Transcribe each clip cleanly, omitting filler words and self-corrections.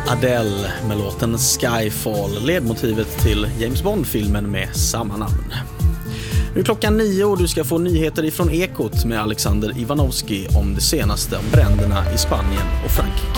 Adele med låten Skyfall, ledmotivet till James Bond-filmen med samma namn. Nu är klockan 9 och du ska få nyheter ifrån Ekot med Alexander Ivanovski om det senaste om bränderna i Spanien och Frankrike.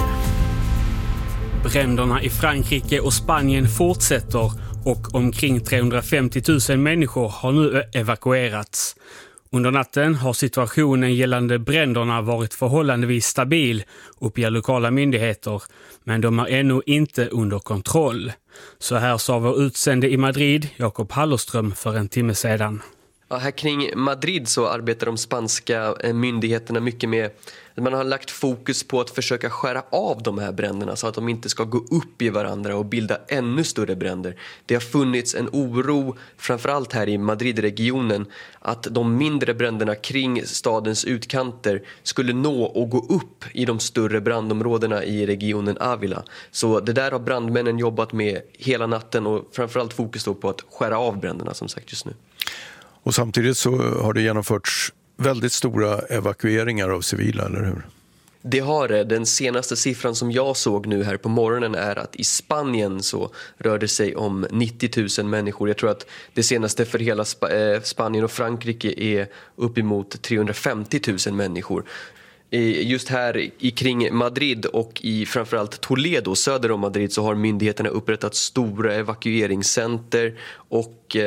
Bränderna i Frankrike och Spanien fortsätter och omkring 350 000 människor har nu evakuerats. Under natten har situationen gällande bränderna varit förhållandevis stabil, uppger lokala myndigheter, men de är ännu inte under kontroll. Så här sa vår utsände i Madrid, Jakob Hallerström, för en timme sedan. Ja, här kring Madrid så arbetar de spanska myndigheterna mycket med att man har lagt fokus på att försöka skära av de här bränderna så att de inte ska gå upp i varandra och bilda ännu större bränder. Det har funnits en oro, framförallt här i Madridregionen, att de mindre bränderna kring stadens utkanter skulle nå och gå upp i de större brandområdena i regionen Ávila. Så det där har brandmännen jobbat med hela natten och framförallt fokus då på att skära av bränderna som sagt just nu. Och samtidigt så har det genomförts väldigt stora evakueringar av civila, eller hur? Det har det. Den senaste siffran som jag såg nu här på morgonen är att i Spanien så rör det sig om 90 000 människor. Jag tror att det senaste för hela Spanien och Frankrike är uppemot 350 000 människor. Just här kring Madrid och i framförallt Toledo söder om Madrid så har myndigheterna upprättat stora evakueringscenter och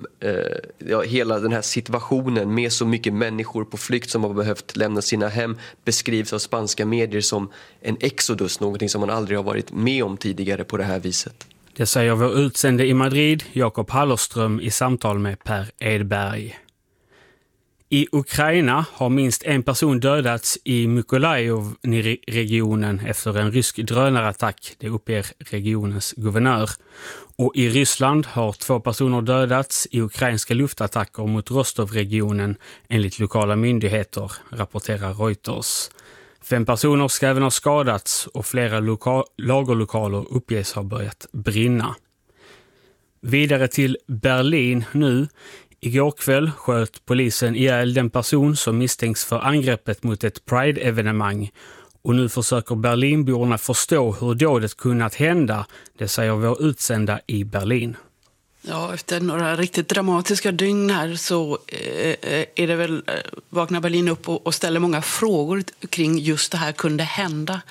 hela den här situationen med så mycket människor på flykt som har behövt lämna sina hem beskrivs av spanska medier som en exodus, någonting som man aldrig har varit med om tidigare på det här viset. Det säger vår utsände i Madrid, Jakob Hallerström, i samtal med Per Edberg. I Ukraina har minst en person dödats i Mykolaiv-regionen efter en rysk drönarattack, det uppger regionens guvernör. Och i Ryssland har 2 personer dödats i ukrainska luftattacker mot Rostov-regionen enligt lokala myndigheter, rapporterar Reuters. 5 personer ska även ha skadats och flera lagerlokaler uppges ha börjat brinna. Vidare till Berlin nu. Igår kväll sköt polisen ihjäl den person som misstänks för angreppet mot ett Pride-evenemang. Och nu försöker Berlinborna förstå hur dådet kunnat hända, det säger vår utsända i Berlin. Ja, efter några riktigt dramatiska dygn här så är det väl vaknar Berlin upp och ställer många frågor kring just det här kunde hända.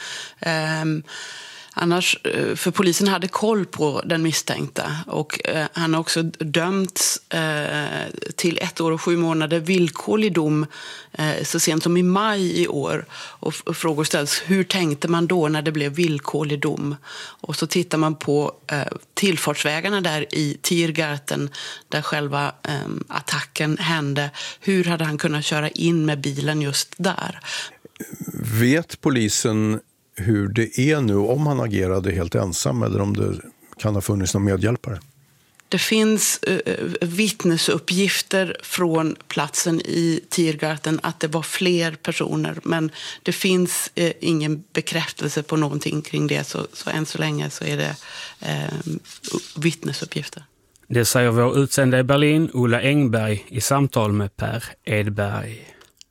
Annars, för polisen hade koll på den misstänkta och han har också dömts till 1 år och 7 månader villkorlig dom så sent som i maj i år. Och frågor ställs, hur tänkte man då när det blev villkorlig dom? Och så tittar man på tillfartsvägarna där i Tiergarten där själva attacken hände. Hur hade han kunnat köra in med bilen just där? Vet polisen hur det är nu, om han agerade helt ensam eller om det kan ha funnits någon medhjälpare? Det finns vittnesuppgifter från platsen i Tiergarten att det var fler personer, men det finns ingen bekräftelse på någonting kring det, så än så länge så är det vittnesuppgifter. Det säger vår utsända i Berlin, Ola Engberg, i samtal med Per Edberg.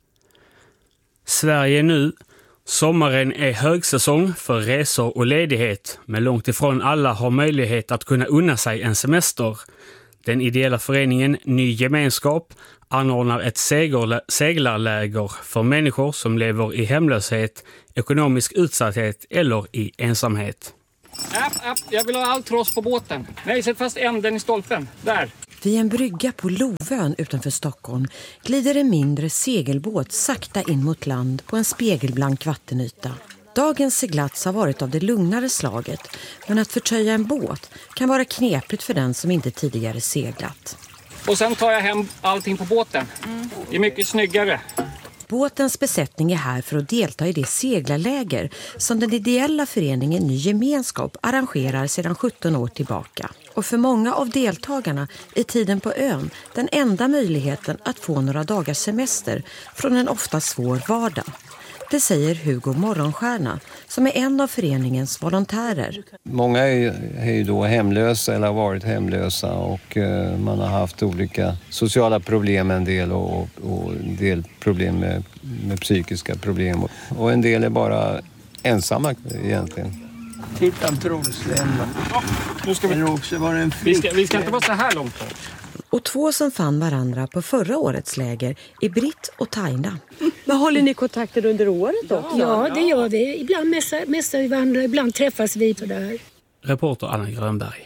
Sverige nu. Sommaren är högsäsong för resor och ledighet, men långt ifrån alla har möjlighet att kunna unna sig en semester. Den ideella föreningen Ny Gemenskap anordnar ett seglarläger för människor som lever i hemlöshet, ekonomisk utsatthet eller i ensamhet. Jag vill ha allt tross på båten. Nej, sätt fast änden i stolpen. Där. Vid en brygga på Lovön utanför Stockholm glider en mindre segelbåt sakta in mot land på en spegelblank vattenyta. Dagens seglats har varit av det lugnare slaget, men att förtöja en båt kan vara knepigt för den som inte tidigare seglat. Och sen tar jag hem allting på båten. Det är mycket snyggare. Båtens besättning är här för att delta i det seglarläger som den ideella föreningen Ny Gemenskap arrangerar sedan 17 år tillbaka. Och för många av deltagarna är tiden på ön den enda möjligheten att få några dagars semester från en ofta svår vardag. Det säger Hugo Morgonstjärna som är en av föreningens volontärer. Många är ju då hemlösa eller har varit hemlösa och man har haft olika sociala problem en del och en del problem med psykiska problem. Och en del är bara ensamma egentligen. Titta Trollslämma. Nu ska Det också var en vi ska inte vara så här långt då. Och två som fann varandra på förra årets läger är Britt och Taina. Men håller ni kontakter under året också? Ja, det gör vi. Ibland mässar vi varandra, ibland träffas vi på det här. Reporter Anna Grönberg.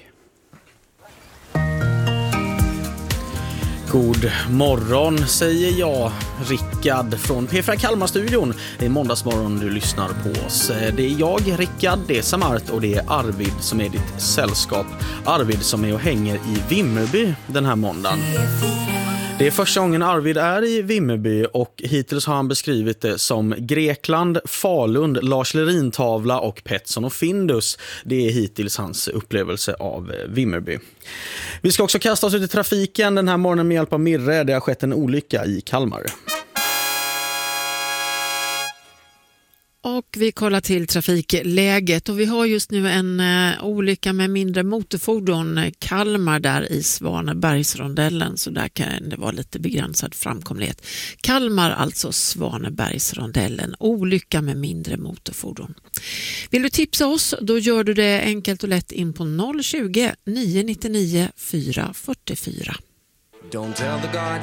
God morgon säger jag, Rickard från P4 Kalmar-studion. Det är måndagsmorgon du lyssnar på oss. Det är jag, Rickard, det är Samart och det är Arvid som är ditt sällskap. Arvid som är och hänger i Vimmerby den här måndagen. Det är första gången Arvid är i Vimmerby och hittills har han beskrivit det som Grekland, Falun, Lars Lerin-tavla och Petson och Findus. Det är hittills hans upplevelse av Vimmerby. Vi ska också kasta oss ut i trafiken den här morgonen med hjälp av Mirre. Det har skett en olycka i Kalmar. Och vi kollar till trafikläget och vi har just nu en olycka med mindre motorfordon, Kalmar där i Svanebergsrondellen, så där kan det vara lite begränsad framkomlighet. Kalmar alltså Svanebergsrondellen, olycka med mindre motorfordon. Vill du tipsa oss, då gör du det enkelt och lätt in på 020 999 444. Don't tell the gods